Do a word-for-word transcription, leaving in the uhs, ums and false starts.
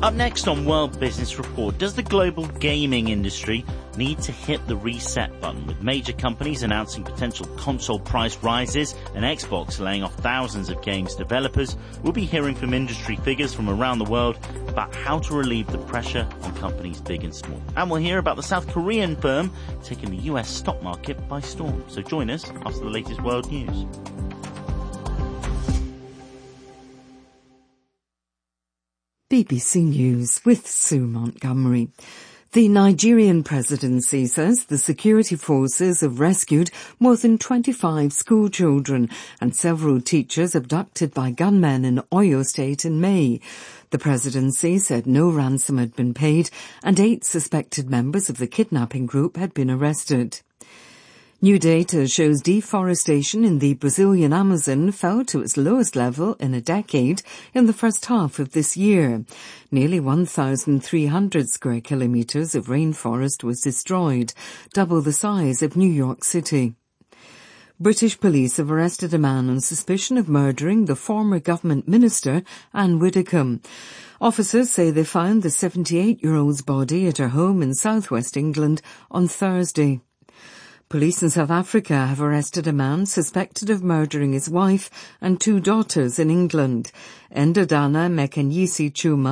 Up next on World Business Report, does the global gaming industry need to hit the reset button, with major companies announcing potential console price rises and Xbox laying off thousands of games developers? We'll be hearing from industry figures from around the world about how to relieve the pressure on companies big and small. And we'll hear about the South Korean firm taking the U S stock market by storm. So join us after the latest world news. B B C News with Sue Montgomery. The Nigerian presidency says the security forces have rescued more than twenty-five school children and several teachers abducted by gunmen in Oyo State in May. The presidency said no ransom had been paid and eight suspected members of the kidnapping group had been arrested. New data shows deforestation in the Brazilian Amazon fell to its lowest level in a decade in the first half of this year. Nearly one thousand three hundred square kilometres of rainforest was destroyed, double the size of New York City. British police have arrested a man on suspicion of murdering the former government minister, Anne Widdecombe. Officers say they found the seventy-eight-year-old's body at her home in southwest England on Thursday. Police in South Africa have arrested a man suspected of murdering his wife and two daughters in England. Endodana Mekanyisi Chuma